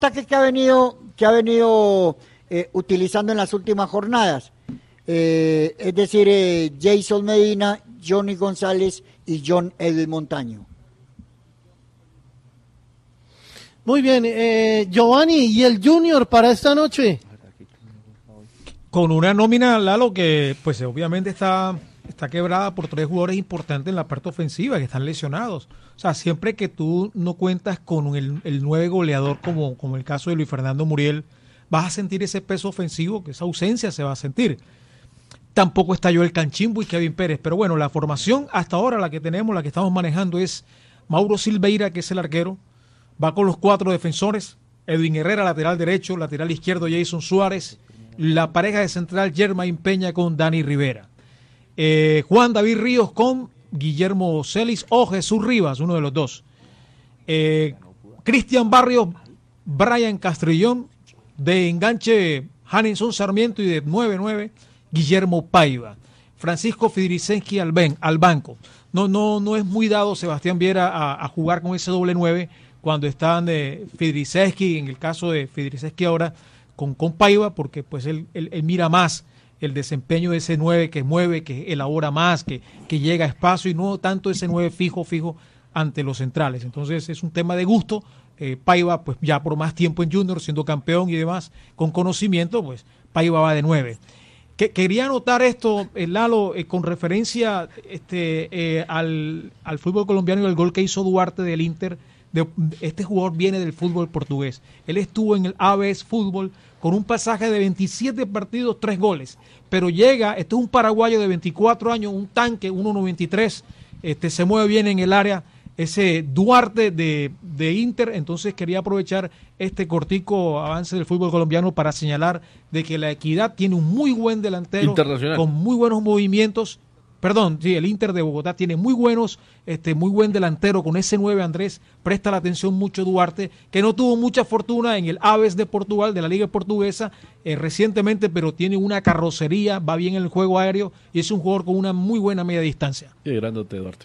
ataque que ha venido utilizando en las últimas jornadas. Es decir, Jason Medina, Johnny González y John Edel Montaño. Muy bien, Giovanni, ¿y el Junior para esta noche? Con una nómina, Lalo, que pues obviamente está quebrada por 3 jugadores importantes en la parte ofensiva que están lesionados. O sea, siempre que tú no cuentas con el 9 goleador como el caso de Luis Fernando Muriel, vas a sentir ese peso ofensivo, que esa ausencia se va a sentir. Tampoco está Joel Canchimbo y Kevin Pérez, pero bueno, la formación hasta ahora, la que tenemos, la que estamos manejando es Mauro Silveira, que es el arquero, va con los 4 defensores, Edwin Herrera, lateral derecho, lateral izquierdo Jason Suárez, la pareja de central Germain Peña con Dani Rivera, Juan David Ríos con Guillermo Celis o Jesús Rivas, uno de los dos, Cristian Barrios, Brian Castrillón, de enganche Hanenson Sarmiento y de 9-9 Guillermo Paiva, Francisco Fidricenski al banco. No es muy dado Sebastián Viera a jugar con ese doble 9 cuando están Fidricenski, en el caso de Fidricenski ahora con Paiva, porque pues él mira más el desempeño de ese 9 que mueve, que elabora más, que llega a espacio y no tanto ese 9 fijo ante los centrales. Entonces es un tema de gusto. Paiva, pues ya por más tiempo en Junior, siendo campeón y demás, con conocimiento, pues Paiva va de 9. Quería anotar esto, Lalo, con referencia al fútbol colombiano y el gol que hizo Duarte del Inter. Este jugador viene del fútbol portugués. Él estuvo en el ABS Fútbol con un pasaje de 27 partidos, 3 goles. Pero llega, este es un paraguayo de 24 años, un tanque, 1.93, se mueve bien en el área. Ese Duarte de Inter, entonces quería aprovechar este cortico avance del fútbol colombiano para señalar de que la Equidad tiene un muy buen delantero con muy buenos movimientos. Perdón, sí, el Inter de Bogotá tiene muy buen delantero con ese 9, Andrés, presta la atención mucho Duarte, que no tuvo mucha fortuna en el Aves de Portugal, de la Liga Portuguesa, recientemente, pero tiene una carrocería, va bien en el juego aéreo y es un jugador con una muy buena media distancia. Qué grandote, Duarte.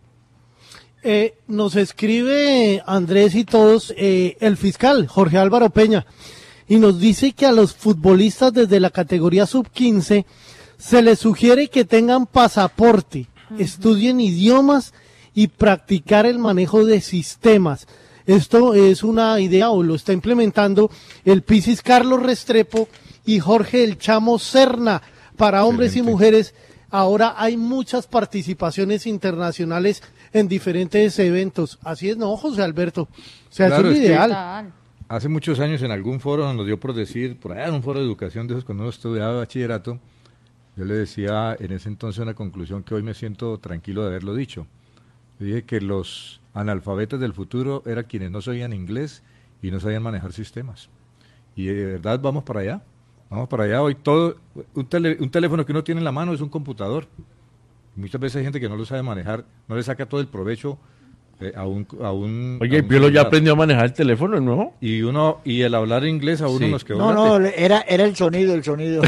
Nos escribe Andrés y todos el fiscal Jorge Álvaro Peña y nos dice que a los futbolistas desde la categoría sub-15 se les sugiere que tengan pasaporte, estudien idiomas y practicar el manejo de sistemas. Esto es una idea o lo está implementando el Pisis Carlos Restrepo y Jorge El Chamo Serna para hombres Excelente. Y mujeres. Ahora hay muchas participaciones internacionales en diferentes eventos. Así es, ¿no, José Alberto? O sea, claro, es un ideal. Hace muchos años en algún foro nos dio por decir, por allá en un foro de educación de esos cuando uno estudiaba bachillerato, yo le decía en ese entonces una conclusión que hoy me siento tranquilo de haberlo dicho. Le dije que los analfabetos del futuro eran quienes no sabían inglés y no sabían manejar sistemas. Y de verdad vamos para allá. Vamos para allá, hoy todo, un teléfono que uno tiene en la mano es un computador. Muchas veces hay gente que no lo sabe manejar, no le saca todo el provecho a un Oye, Piolo ya aprendió a manejar el teléfono, ¿no? Y el hablar inglés a uno nos quedó. No, era el sonido.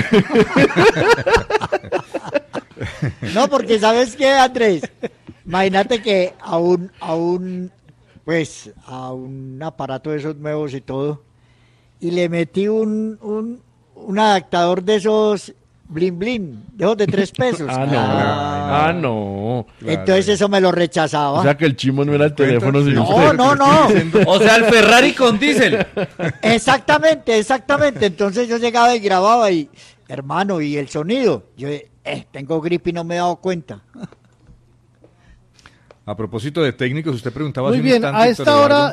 No, porque ¿sabes qué, Andrés? Imagínate que a un aparato de esos nuevos y todo, y le metí un adaptador de esos blin blin, de esos de 3 pesos. No. Entonces eso me lo rechazaba. O sea que el chimo no era el teléfono, sino usted. No. O sea, el Ferrari con diésel. Exactamente. Entonces yo llegaba y grababa y, hermano, y el sonido. Yo tengo gripe y no me he dado cuenta. A propósito de técnicos, usted preguntaba muy bien, a esta hora...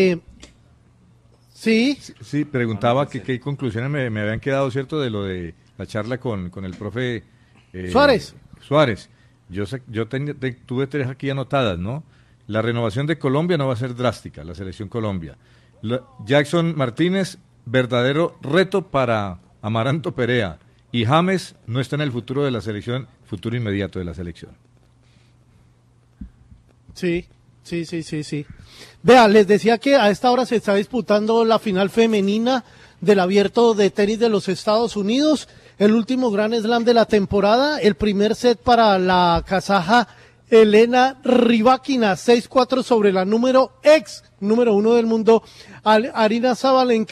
Sí, preguntaba que qué conclusiones me habían quedado, ¿cierto? De lo de la charla con el profe Suárez. Yo tuve 3 aquí anotadas, ¿no? La renovación de Colombia no va a ser drástica, la selección Colombia. Jackson Martínez, verdadero reto para Amaranto Perea. Y James no está en el futuro de la selección, futuro inmediato de la selección. Sí. Vea, les decía que a esta hora se está disputando la final femenina del Abierto de Tenis de los Estados Unidos, el último Grand Slam de la temporada, el primer set para la kazaja Elena Rybakina, 6-4 sobre la número 1 del mundo, Arina Sabalenka.